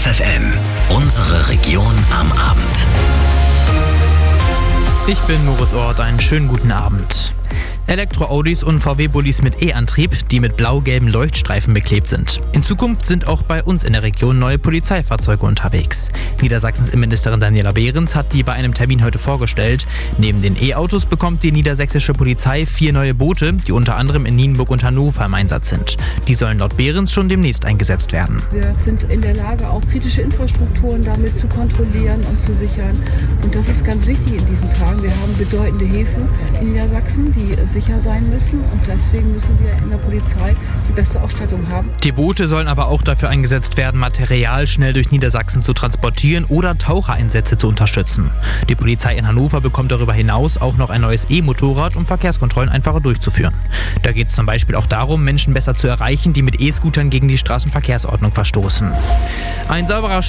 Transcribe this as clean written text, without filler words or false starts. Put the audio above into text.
FFN, unsere Region am Abend. Ich bin Moritz Ort, einen schönen guten Abend. Elektro-Audis und VW-Bullis mit E-Antrieb, die mit blau-gelben Leuchtstreifen beklebt sind. In Zukunft sind auch bei uns in der Region neue Polizeifahrzeuge unterwegs. Niedersachsens Innenministerin Daniela Behrens hat die bei einem Termin heute vorgestellt. Neben den E-Autos bekommt die niedersächsische Polizei 4 neue Boote, die unter anderem in Nienburg und Hannover im Einsatz sind. Die sollen laut Behrens schon demnächst eingesetzt werden. Wir sind in der Lage, auch kritische Infrastrukturen damit zu kontrollieren und zu sichern. Und das ist ganz wichtig in diesen Tagen. Wir haben bedeutende Häfen in Niedersachsen, die sicher sein müssen, und deswegen müssen wir in der Polizei die beste Ausstattung haben. Die Boote sollen aber auch dafür eingesetzt werden, Material schnell durch Niedersachsen zu transportieren oder Tauchereinsätze zu unterstützen. Die Polizei in Hannover bekommt darüber hinaus auch noch ein neues E-Motorrad, um Verkehrskontrollen einfacher durchzuführen. Da geht es zum Beispiel auch darum, Menschen besser zu erreichen, die mit E-Scootern gegen die Straßenverkehrsordnung verstoßen. Ein sauberer